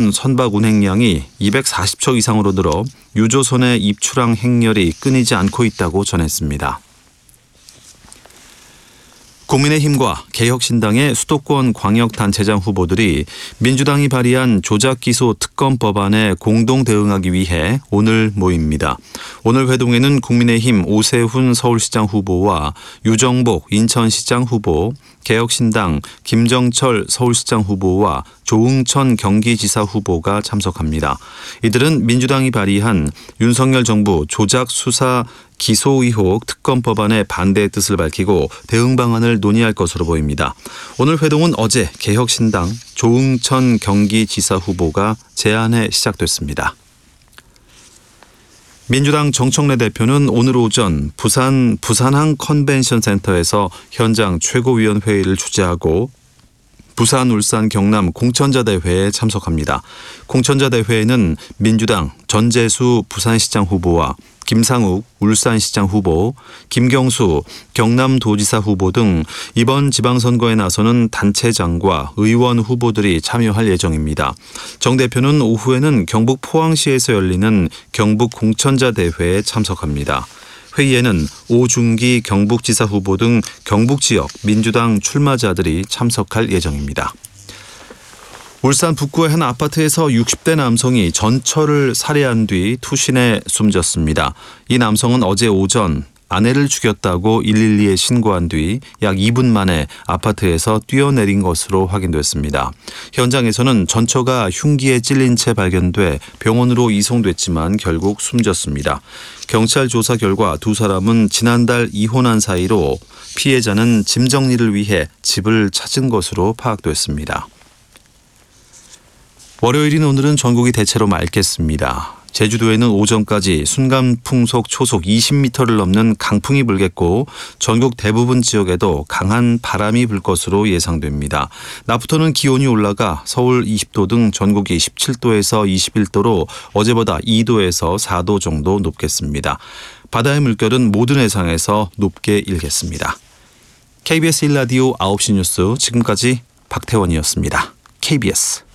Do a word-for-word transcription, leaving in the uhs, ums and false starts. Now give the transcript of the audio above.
기존 선박 운행량이 이백사십 척 이상으로 늘어 유조선의 입출항 행렬이 끊이지 않고 있다고 전했습니다. 국민의힘과 개혁신당의 수도권 광역단체장 후보들이 민주당이 발의한 조작기소 특검 법안에 공동 대응하기 위해 오늘 모입니다. 오늘 회동에는 국민의힘 오세훈 서울시장 후보와 유정복 인천시장 후보, 개혁신당 김정철 서울시장 후보와 조응천 경기지사 후보가 참석합니다. 이들은 민주당이 발의한 윤석열 정부 조작 수사 기소 의혹 특검 법안에 반대의 뜻을 밝히고 대응 방안을 논의할 것으로 보입니다. 오늘 회동은 어제 개혁신당 조응천 경기지사 후보가 제안해 시작됐습니다. 민주당 정청래 대표는 오늘 오전 부산 부산항 컨벤션 센터에서 현장 최고위원회의를 주재하고 부산, 울산, 경남 공천자 대회에 참석합니다. 공천자 대회에는 민주당 전재수 부산시장 후보와 김상욱 울산시장 후보, 김경수 경남도지사 후보 등 이번 지방선거에 나서는 단체장과 의원 후보들이 참여할 예정입니다. 정 대표는 오후에는 경북 포항시에서 열리는 경북 공천자 대회에 참석합니다. 회의에는 오중기 경북지사 후보 등 경북 지역 민주당 출마자들이 참석할 예정입니다. 울산 북구의 한 아파트에서 육십 대 남성이 전처를 살해한 뒤 투신해 숨졌습니다. 이 남성은 어제 오전 아내를 죽였다고 일일이에 신고한 뒤 약 이 분 만에 아파트에서 뛰어내린 것으로 확인됐습니다. 현장에서는 전처가 흉기에 찔린 채 발견돼 병원으로 이송됐지만 결국 숨졌습니다. 경찰 조사 결과 두 사람은 지난달 이혼한 사이로 피해자는 짐 정리를 위해 집을 찾은 것으로 파악됐습니다. 월요일인 오늘은 전국이 대체로 맑겠습니다. 제주도에는 오전까지 순간풍속 초속 이십 미터를 넘는 강풍이 불겠고 전국 대부분 지역에도 강한 바람이 불 것으로 예상됩니다. 낮부터는 기온이 올라가 서울 이십 도 등 전국이 십칠 도에서 이십일 도로 어제보다 이 도에서 사 도 정도 높겠습니다. 바다의 물결은 모든 해상에서 높게 일겠습니다. 케이비에스 일 라디오 아홉 시 뉴스 지금까지 박태원이었습니다. 케이비에스